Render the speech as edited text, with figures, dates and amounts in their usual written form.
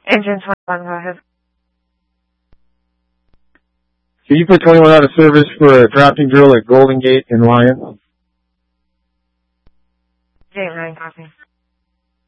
Engine 21, go ahead. Can you put 21 out of service for a drafting drill at Golden Gate in Lyon? Gate 9, copy.